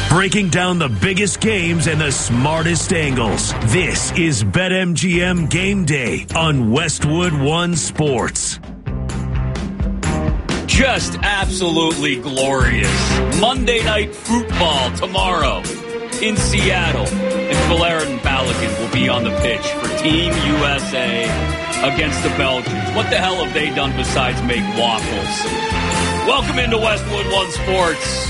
Breaking down the biggest games and the smartest angles. This is BetMGM Game Day on Westwood One Sports. Just absolutely glorious. Monday Night Football tomorrow in Seattle. And Valerian and Balogun will be on the pitch for Team USA against the Belgians. What the hell have they done besides make waffles? Welcome into Westwood One Sports.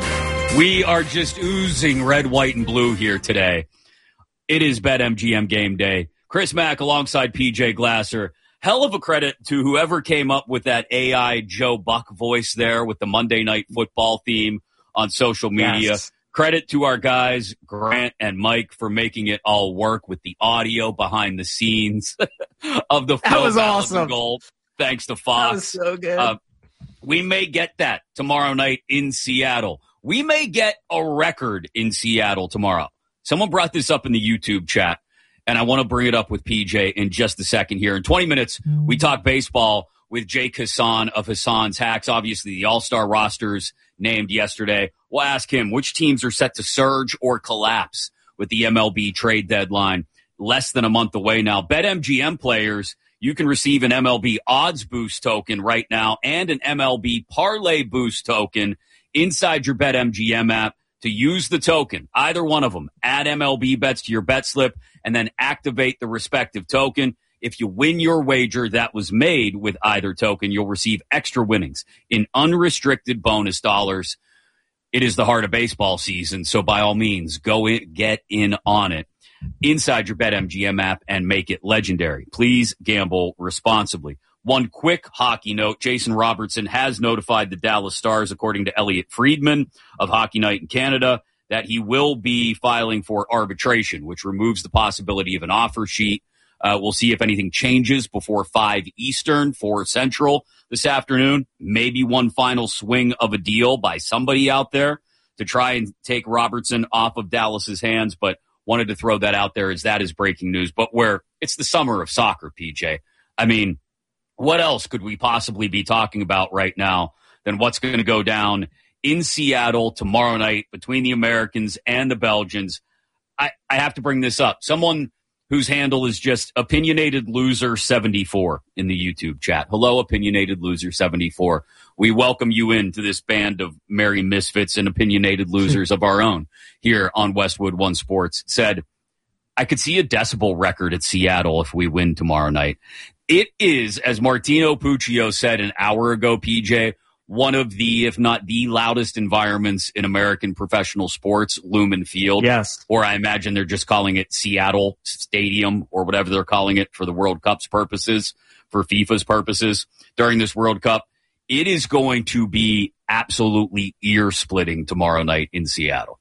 We are just oozing red, white, and blue here today. It is BetMGM Game Day. Chris Mack alongside PJ Glasser. Hell of a credit to whoever came up with that AI Joe Buck voice there with the Monday Night Football theme on social media. Yes. Credit to our guys, Grant and Mike, for making it all work with the audio behind the scenes of the That was awesome. Goal. Thanks to Fox. That was so good. We may get that tomorrow night in Seattle. We may get a record in Seattle tomorrow. Someone brought this up in the YouTube chat, and I want to bring it up with PJ in just a second here. In 20 minutes, we talk baseball with Jake Hassan of Hassan's Hacks. Obviously, the All-Star rosters named yesterday. We'll ask him which teams are set to surge or collapse with the MLB trade deadline less than a month away now. BetMGM players, you can receive an MLB odds boost token right now and an MLB parlay boost token inside your BetMGM app. To use the token, either one of them, add MLB bets to your bet slip and then activate the respective token. If you win your wager that was made with either token, you'll receive extra winnings in unrestricted bonus dollars. It is the heart of baseball season, so by all means, go in, get in on it inside your BetMGM app and make it legendary. Please gamble responsibly. One quick hockey note, Jason Robertson has notified the Dallas Stars, according to Elliot Friedman of Hockey Night in Canada, that he will be filing for arbitration, which removes the possibility of an offer sheet. We'll see if anything changes before 5 Eastern, 4 Central this afternoon. Maybe one final swing of a deal by somebody out there to try and take Robertson off of Dallas's hands, but wanted to throw that out there as that is breaking news. But where it's the summer of soccer, PJ. I mean, what else could we possibly be talking about right now than what's going to go down in Seattle tomorrow night between the Americans and the Belgians? I have to bring this up. Someone whose handle is just Opinionated Loser 74 in the YouTube chat. Hello, Opinionated Loser 74. We welcome you into this band of merry misfits and opinionated losers of our own here on Westwood One Sports. Said, I could see a decibel record at Seattle if we win tomorrow night. It is, as Martino Puccio said an hour ago, PJ, one of the, if not the loudest environments in American professional sports, Lumen Field. Yes. Or I imagine they're just calling it Seattle Stadium or whatever they're calling it for the World Cup's purposes, for FIFA's purposes during this World Cup. It is going to be absolutely ear-splitting tomorrow night in Seattle.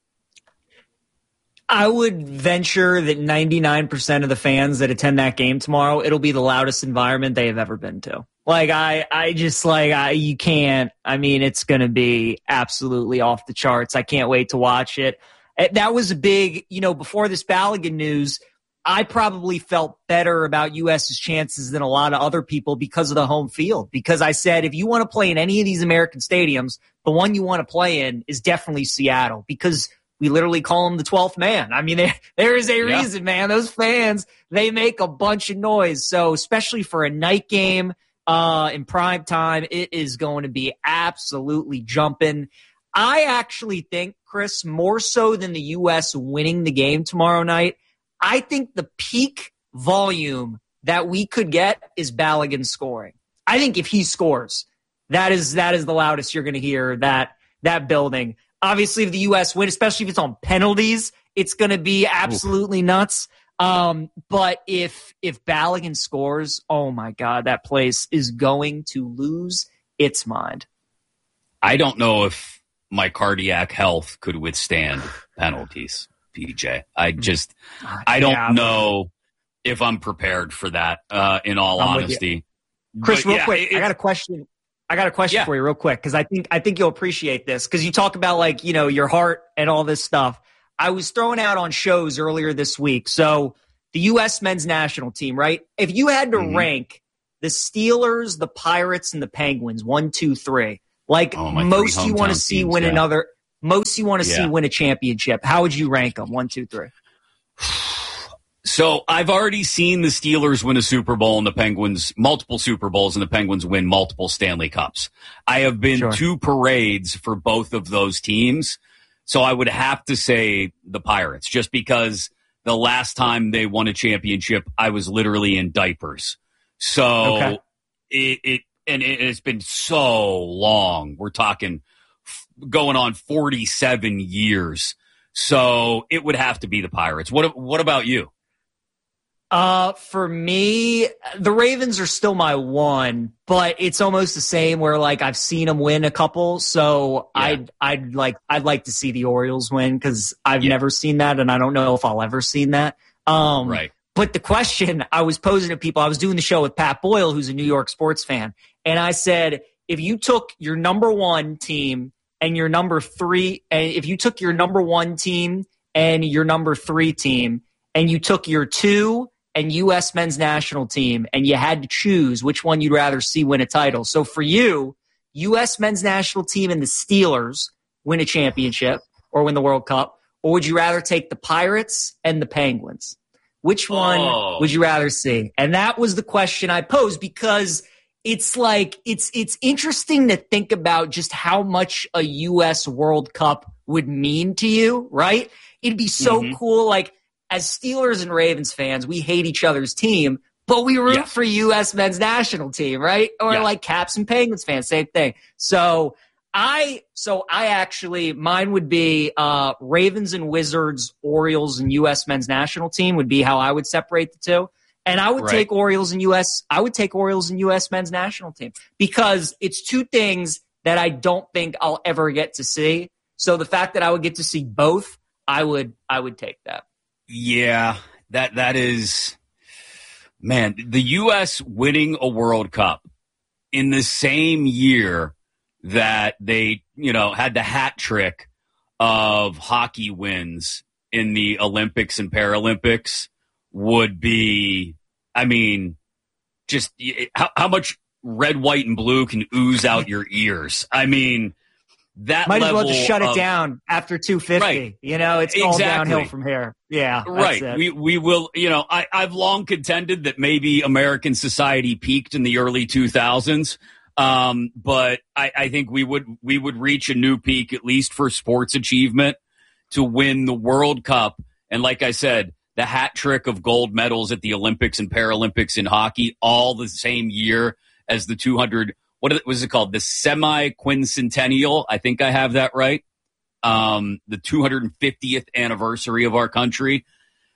I would venture that 99% of the fans that attend that game tomorrow, it'll be the loudest environment they have ever been to. Like, you can't, I mean, it's going to be absolutely off the charts. I can't wait to watch it. That was a big, before this Balogun news, I probably felt better about US's chances than a lot of other people because of the home field. Because I said, if you want to play in any of these American stadiums, the one you want to play in is definitely Seattle, because we literally call them the 12th man. I mean, there is a reason, man. Those fans, they make a bunch of noise. So especially for a night game in prime time, it is going to be absolutely jumping. I actually think, Chris, more so than the U.S. winning the game tomorrow night, I think the peak volume that we could get is Balogun scoring. I think if he scores, that is the loudest you're going to hear that building. Obviously, if the U.S. win, especially if it's on penalties, it's going to be absolutely nuts. But if Balogun scores, oh my God, that place is going to lose its mind. I don't know if my cardiac health could withstand penalties, PJ. I don't know if I'm prepared for that, in all honesty. Chris, real quick, I got a question. For you real quick, because I think you'll appreciate this, because you talk about your heart and all this stuff. I was throwing out on shows earlier this week. So the U.S. men's national team, right? If you had to rank the Steelers, the Pirates, and the Penguins, 1, 2, 3, most you want to see win another. most you want to see win a championship. How would you rank them? 1, 2, 3. So I've already seen the Steelers win a Super Bowl and the Penguins, multiple Super Bowls, and the Penguins win multiple Stanley Cups. I have been to parades for both of those teams. So I would have to say the Pirates, just because the last time they won a championship, I was literally in diapers. So it's been so long. We're talking going on 47 years. So it would have to be the Pirates. What about you? For me, the Ravens are still my one, but it's almost the same where like I've seen them win a couple. So I'd like to see the Orioles win because I've never seen that, and I don't know if I'll ever seen that. Right. But the question I was posing to people, I was doing the show with Pat Boyle, who's a New York sports fan, and I said, if you took your number one team and your number three, and if you took your number one team and your number three team, and you took your two and U.S. men's national team, and you had to choose which one you'd rather see win a title. So for you, U.S. men's national team and the Steelers win a championship or win the World Cup, or would you rather take the Pirates and the Penguins? Which one would you rather see? And that was the question I posed, because it's like it's interesting to think about just how much a U.S. World Cup would mean to you, right? It'd be so cool, like, as Steelers and Ravens fans, we hate each other's team, but we root for U.S. men's national team, right? Or like Caps and Penguins fans, same thing. So I actually, mine would be Ravens and Wizards, Orioles and U.S. men's national team would be how I would separate the two. And I would take Orioles and U.S. men's national team, because it's two things that I don't think I'll ever get to see. So the fact that I would get to see both, I would take that. Yeah, that is, man, the U.S. winning a World Cup in the same year that they, had the hat trick of hockey wins in the Olympics and Paralympics would be, I mean, just how much red, white, and blue can ooze out your ears. I mean, that might as well just shut it down after 250. Right. It's all downhill from here. Yeah. Right. We will, I've long contended that maybe American society peaked in the early 2000s. But I think we would reach a new peak, at least for sports achievement, to win the World Cup. And like I said, the hat trick of gold medals at the Olympics and Paralympics in hockey, all the same year as the 200, what was it called? The semi-quincentennial. I think I have that right. The 250th anniversary of our country.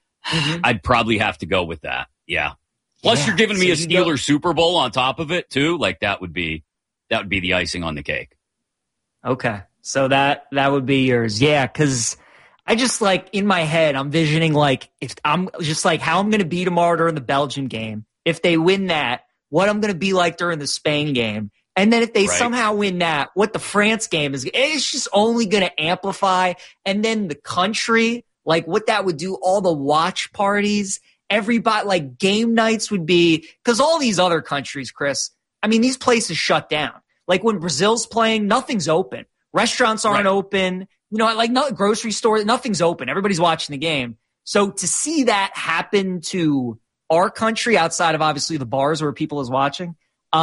I'd probably have to go with that. Yeah. Plus, you're giving me a Steelers Super Bowl on top of it too. Like that would be the icing on the cake. Okay, so that would be yours. Yeah, because I just like in my head, I'm visioning like if I'm just like how I'm going to be tomorrow during the Belgian game. If they win that, what I'm going to be like during the Spain game. And then if they somehow win that, what the France game is, it's just only going to amplify. And then the country, like what that would do, all the watch parties, everybody, like game nights would be, because all these other countries, Chris, I mean, these places shut down. Like when Brazil's playing, nothing's open. Restaurants aren't open. Like no grocery store, nothing's open. Everybody's watching the game. So to see that happen to our country outside of obviously the bars where people is watching,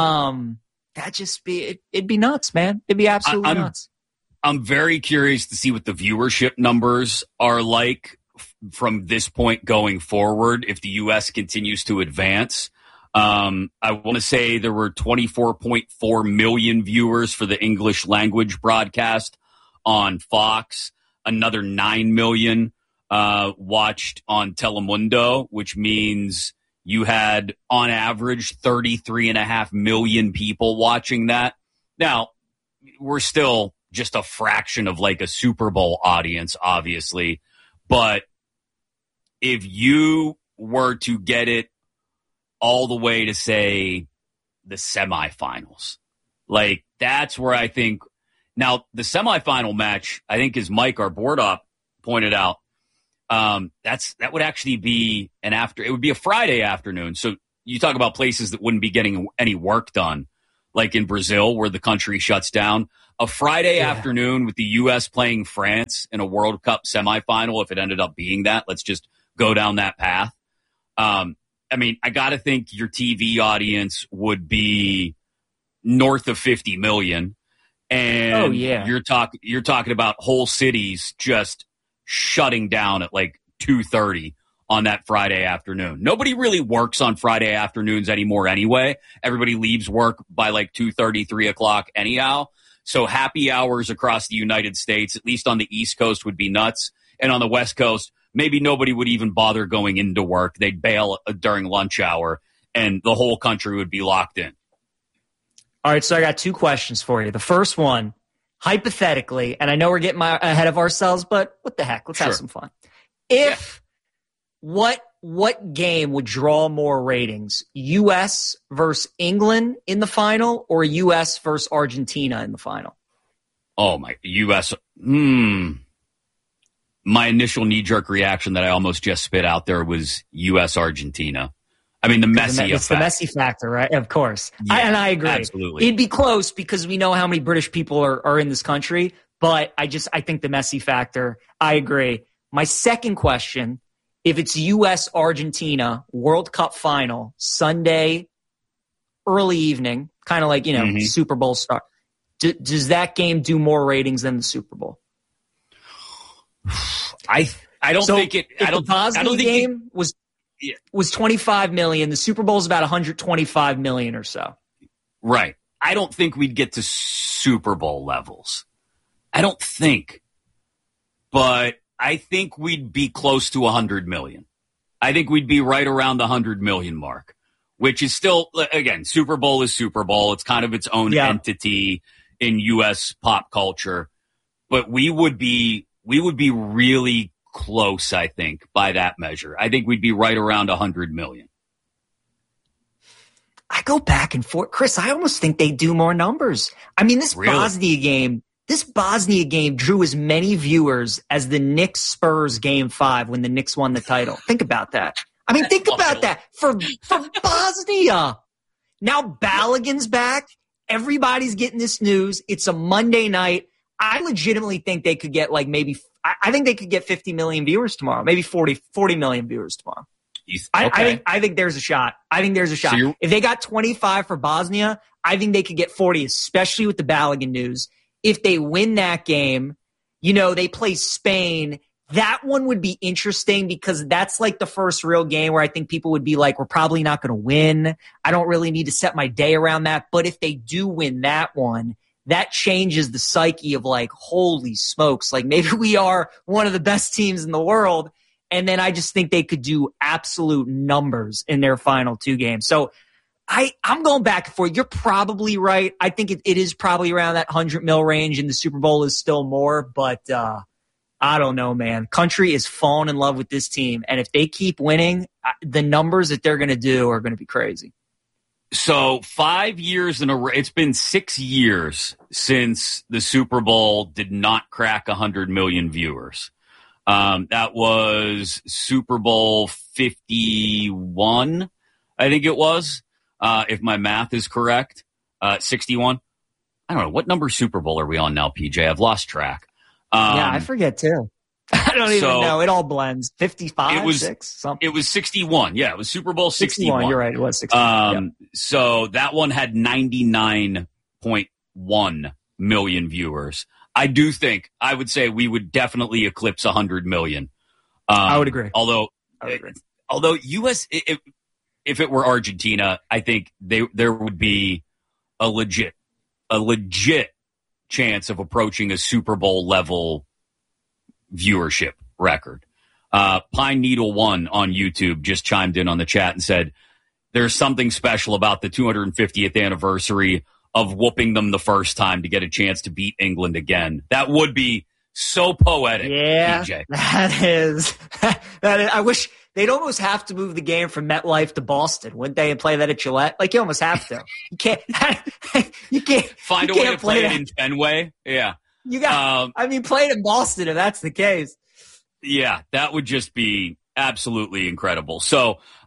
it'd be nuts, man. It'd be absolutely nuts. I'm very curious to see what the viewership numbers are like from this point going forward if the U.S. continues to advance. I want to say there were 24.4 million viewers for the English language broadcast on Fox. Another 9 million watched on Telemundo, which means you had, on average, 33.5 million people watching that. Now, we're still just a fraction of like a Super Bowl audience, obviously. But if you were to get it all the way to, say, the semifinals, like that's where I think – now, the semifinal match, I think as Mike, our board op, pointed out, that would actually be it would be a Friday afternoon. So you talk about places that wouldn't be getting any work done, like in Brazil where the country shuts down. A Friday afternoon with the U.S. playing France in a World Cup semifinal, if it ended up being that, let's just go down that path. I mean, I got to think your TV audience would be north of 50 million. And you're talking about whole cities just shutting down at like 2:30 on that Friday afternoon. Nobody really works on Friday afternoons anymore anyway. Everybody leaves work by like 2:30, 3 o'clock anyhow. So happy hours across the United States, at least on the East Coast, would be nuts. And on the West Coast, maybe nobody would even bother going into work. They'd bail during lunch hour, and the whole country would be locked in. All right, so I got two questions for you. The first one, hypothetically, and I know we're getting ahead of ourselves, but what the heck? Let's have some fun. What game would draw more ratings? U.S. versus England in the final or U.S. versus Argentina in the final? Oh, my. U.S. My initial knee-jerk reaction that I almost just spit out there was U.S.-Argentina. I mean, the Messi effect. It's the Messi factor, right? Of course. Yeah, I agree. Absolutely. It'd be close because we know how many British people are in this country, but I think the Messi factor, I agree. My second question, if it's U.S.-Argentina World Cup final, Sunday, early evening, kind of like, Super Bowl start, does that game do more ratings than the Super Bowl? I don't think it. I don't think the game was 25 million. The Super Bowl is about 125 million or so. Right. I don't think we'd get to Super Bowl levels. I don't think. But I think we'd be close to 100 million. I think we'd be right around the 100 million mark, which is still, again, Super Bowl is Super Bowl. It's kind of its own entity in U.S. pop culture. But we would be really close, I think, by that measure. I think we'd be right around 100 million. I go back and forth. Chris, I almost think they do more numbers. I mean, this Bosnia game drew as many viewers as the Knicks-Spurs Game 5 when the Knicks won the title. Think about that. I mean, think about that. For Bosnia. Now Balogun's back. Everybody's getting this news. It's a Monday night. I legitimately think they could get I think they could get 50 million viewers tomorrow, maybe 40 million viewers tomorrow. Okay. I think there's a shot. So if they got 25 for Bosnia, I think they could get 40, especially with the Balogun news. If they win that game, they play Spain. That one would be interesting because that's like the first real game where I think people would be like, we're probably not going to win. I don't really need to set my day around that. But if they do win that one, that changes the psyche of like, holy smokes, like maybe we are one of the best teams in the world. And then I just think they could do absolute numbers in their final two games. So I'm going back and forth. You're probably right. I think it is probably around that 100 mil range, and the Super Bowl is still more. But I don't know, man. Country is falling in love with this team. And if they keep winning, the numbers that they're going to do are going to be crazy. So 5 years in a row, it's been 6 years since the Super Bowl did not crack 100 million viewers. That was Super Bowl 51, I think it was, if my math is correct. 61. I don't know. What number Super Bowl are we on now, PJ? I've lost track. Yeah, I forget too. I don't even know. It all blends. 55, 6, something. It was 61. Yeah, it was Super Bowl 61. You're right. It was 61. So that one had 99.1 million viewers. I would say we would definitely eclipse 100 million. I would agree. Although U.S., if it were Argentina, I think there would be a legit chance of approaching a Super Bowl level viewership record. Pine Needle 1 on YouTube just chimed in on the chat and said, there's something special about the 250th anniversary of whooping them the first time to get a chance to beat England again. That would be so poetic. Yeah, PJ. That is. I wish they'd almost have to move the game from MetLife to Boston, wouldn't they, and play that at Gillette? Like, you almost have to. You can't. Find a way to play it in Fenway. Yeah. You got. Play it in Boston if that's the case. Yeah, that would just be absolutely incredible. So,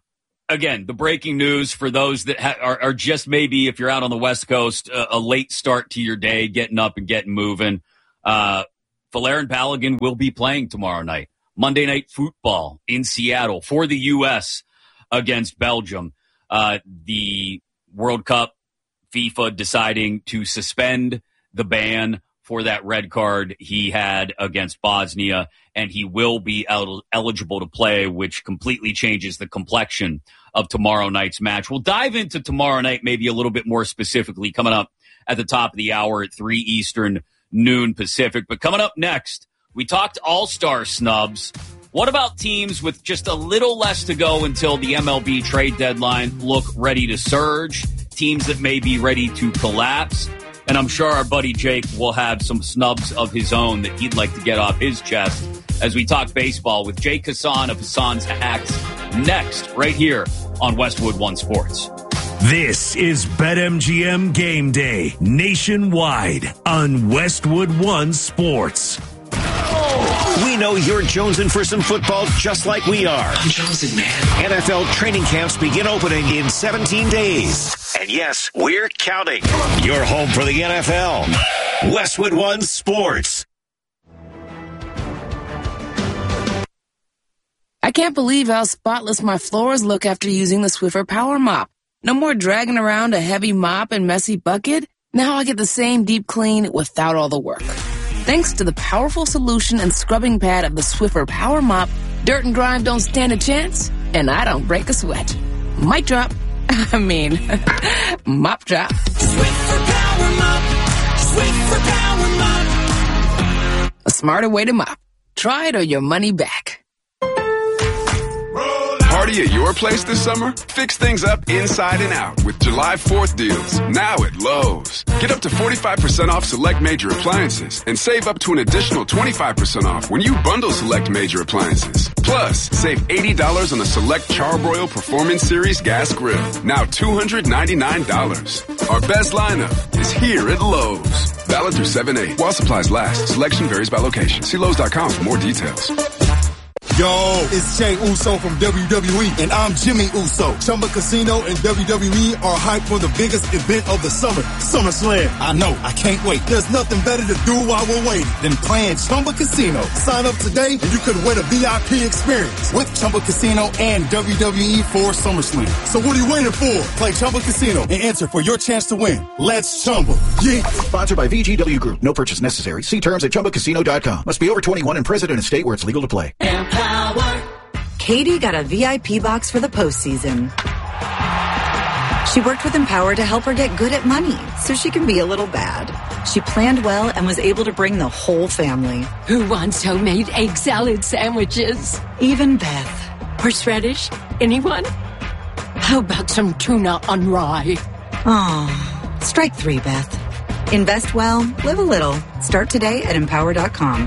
again, the breaking news for those that are just maybe, if you're out on the West Coast, a late start to your day, getting up and getting moving. Falarin Balogun will be playing tomorrow night. Monday Night Football in Seattle for the U.S. against Belgium. The World Cup, FIFA deciding to suspend the ban for that red card he had against Bosnia, and he will be eligible to play, which completely changes the complexion of tomorrow night's match. We'll dive into tomorrow night maybe a little bit more specifically coming up at the top of the hour at 3 Eastern, noon Pacific. But coming up next, we talked all-star snubs. What about teams with just a little less to go until the MLB trade deadline look ready to surge? Teams that may be ready to collapse? And I'm sure our buddy Jake will have some snubs of his own that he'd like to get off his chest as we talk baseball with Jake Hassan of Hassan's Hacks next, right here on Westwood One Sports. This is BetMGM Game Day nationwide on Westwood One Sports. We know you're jonesing for some football just like we are. I'm jonesing, man. NFL training camps begin opening in 17 days. And yes, we're counting. You're home for the NFL. Westwood One Sports. I can't believe how spotless my floors look after using the Swiffer Power Mop. No more dragging around a heavy mop and messy bucket. Now I get the same deep clean without all the work. Thanks to the powerful solution and scrubbing pad of the Swiffer Power Mop, dirt and grime don't stand a chance, and I don't break a sweat. Mic drop. Mop drop. Swiffer Power Mop. Swiffer Power Mop. A smarter way to mop. Try it or your money back. Party at your place this summer? Fix things up inside and out with July 4th deals. Now at Lowe's. Get up to 45% off select major appliances and save up to an additional 25% off when you bundle select major appliances. Plus, save $80 on a select Charbroil Performance Series gas grill. Now $299. Our best lineup is here at Lowe's. Valid through 7/8. While supplies last. Selection varies by location. See Lowe's.com for more details. Yo, it's Jey Uso from WWE, and I'm Jimmy Uso. Chumba Casino and WWE are hyped for the biggest event of the summer, SummerSlam. I know, I can't wait. There's nothing better to do while we're waiting than playing Chumba Casino. Sign up today and you could win a VIP experience with Chumba Casino and WWE for SummerSlam. So what are you waiting for? Play Chumba Casino and enter for your chance to win. Let's Chumba. Yeah. Sponsored by VGW Group. No purchase necessary. See terms at ChumbaCasino.com. Must be over 21 and present in a state where it's legal to play. Katie got a VIP box for the postseason. She worked with Empower to help her get good at money so she can be a little bad. She planned well and was able to bring the whole family. Who wants homemade egg salad sandwiches? Even Beth. Horseradish? Anyone? How about some tuna on rye? Oh, strike 3, Beth. Invest well, live a little. Start today at Empower.com.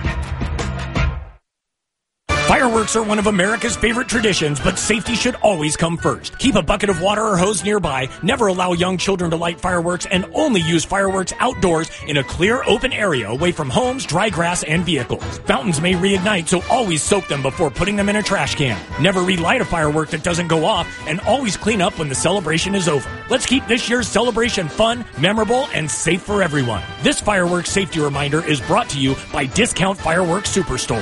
Fireworks are one of America's favorite traditions, but safety should always come first. Keep a bucket of water or hose nearby, never allow young children to light fireworks, and only use fireworks outdoors in a clear, open area away from homes, dry grass, and vehicles. Fountains may reignite, so always soak them before putting them in a trash can. Never relight a firework that doesn't go off, and always clean up when the celebration is over. Let's keep this year's celebration fun, memorable, and safe for everyone. This fireworks safety reminder is brought to you by Discount Fireworks Superstore.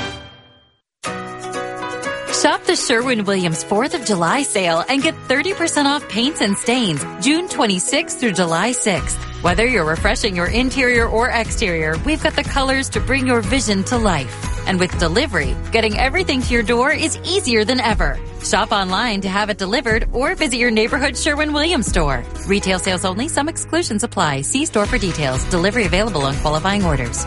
Shop the Sherwin-Williams 4th of July sale and get 30% off paints and stains June 26th through July 6th. Whether you're refreshing your interior or exterior, we've got the colors to bring your vision to life. And with delivery, getting everything to your door is easier than ever. Shop online to have it delivered or visit your neighborhood Sherwin-Williams store. Retail sales only. Some exclusions apply. See store for details. Delivery available on qualifying orders.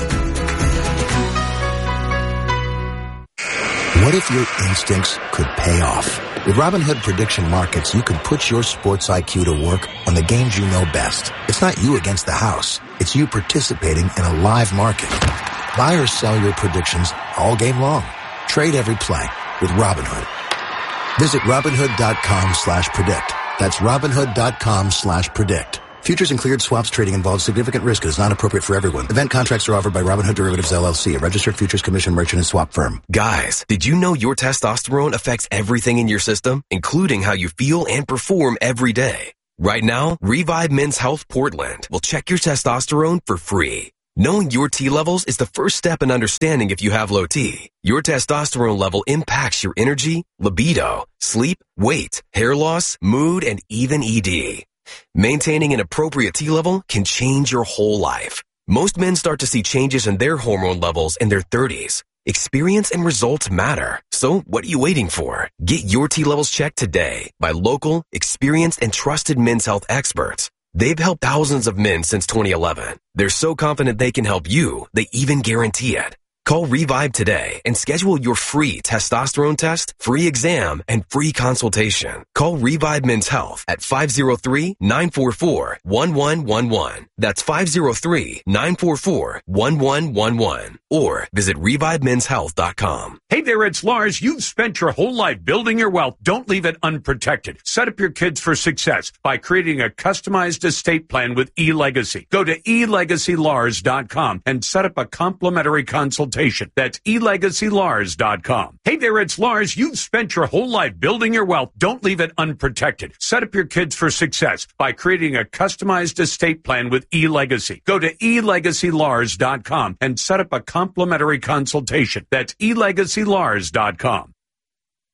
What if your instincts could pay off? With Robinhood Prediction Markets, you could put your sports IQ to work on the games you know best. It's not you against the house. It's you participating in a live market. Buy or sell your predictions all game long. Trade every play with Robinhood. Visit Robinhood.com/predict. That's Robinhood.com/predict. Futures and cleared swaps trading involves significant risk and is not appropriate for everyone. Event contracts are offered by Robinhood Derivatives LLC, a registered futures commission merchant and swap firm. Guys, did you know your testosterone affects everything in your system, including how you feel and perform every day? Right now, Revive Men's Health Portland will check your testosterone for free. Knowing your T levels is the first step in understanding if you have low T. Your testosterone level impacts your energy, libido, sleep, weight, hair loss, mood, and even ED. Maintaining an appropriate T level can change your whole life. Most men start to see changes in their hormone levels in their 30s. Experience and results matter. So what are you waiting for? Get your T levels checked today by local, experienced, and trusted men's health experts. They've helped thousands of men since 2011. They're so confident they can help you, they even guarantee it. Call Revive today and schedule your free testosterone test, free exam, and free consultation. Call Revive Men's Health at 503-944-1111. That's 503-944-1111. Or visit ReviveMen'sHealth.com. Hey there, it's Lars. You've spent your whole life building your wealth. Don't leave it unprotected. Set up your kids for success by creating a customized estate plan with eLegacy. Go to elegacylars.com and set up a complimentary consultation. That's elegacylars.com. Hey there, it's Lars. You've spent your whole life building your wealth. Don't leave it unprotected. Set up your kids for success by creating a customized estate plan with eLegacy. Go to elegacylars.com and set up a complimentary consultation. That's elegacylars.com.